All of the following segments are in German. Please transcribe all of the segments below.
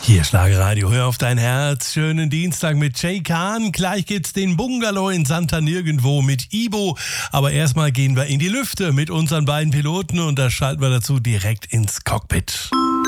Hier Schlagerradio, hör auf dein Herz. Schönen Dienstag mit Jay Khan. Gleich gibt's den Bungalow in Santa Nirgendwo mit Ibo. Aber erstmal gehen wir in die Lüfte mit unseren beiden Piloten und da schalten wir dazu direkt ins Cockpit.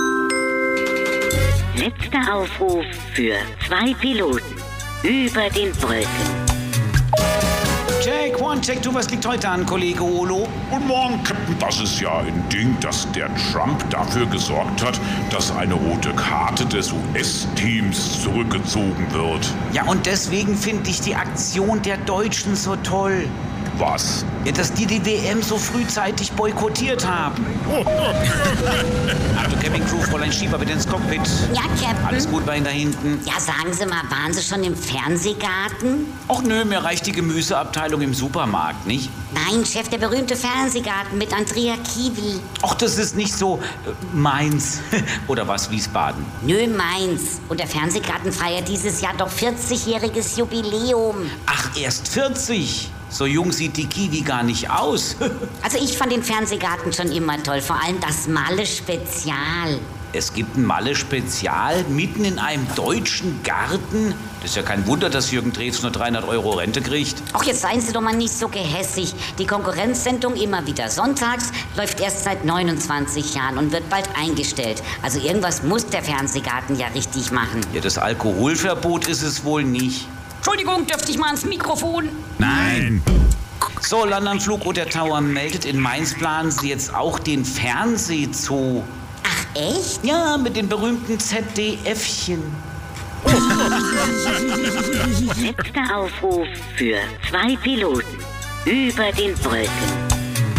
Letzter Aufruf für 2 Piloten über den Wolken. Check, one, check, two, was liegt heute an, Kollege Olo? Guten Morgen, Captain. Das ist ja ein Ding, dass der Trump dafür gesorgt hat, dass eine rote Karte des US-Teams zurückgezogen wird. Ja, und deswegen finde ich die Aktion der Deutschen so toll. Was? Ja, dass die WM so frühzeitig boykottiert haben. Also, Cabin Crew, Fräulein Schieber, bitte ins Cockpit. Ja, Captain. Alles gut bei Ihnen da hinten? Ja, sagen Sie mal, waren Sie schon im Fernsehgarten? Och nö, mir reicht die Gemüseabteilung im Supermarkt, nicht? Nein, Chef, der berühmte Fernsehgarten mit Andrea Kiewel. Och, das ist nicht so meins. Oder was, Wiesbaden? Nö, meins. Und der Fernsehgarten feiert dieses Jahr doch 40-jähriges Jubiläum. Ach, erst 40? So jung sieht die Kiwi gar nicht aus. Also ich fand den Fernsehgarten schon immer toll, vor allem das Malle-Spezial. Es gibt ein Malle-Spezial mitten in einem deutschen Garten. Das ist ja kein Wunder, dass Jürgen Drews nur 300 € Rente kriegt. Ach, jetzt seien Sie doch mal nicht so gehässig. Die Konkurrenzsendung immer wieder sonntags läuft erst seit 29 Jahren und wird bald eingestellt. Also irgendwas muss der Fernsehgarten ja richtig machen. Ja, das Alkoholverbot ist es wohl nicht. Entschuldigung, dürfte ich mal ans Mikrofon? Nein! So, Landanflug oder Tower meldet, in Mainz planen Sie jetzt auch den Fernsehzoo. Ach, echt? Ja, mit den berühmten ZDFchen. Letzter Aufruf für 2 Piloten über den Wolken.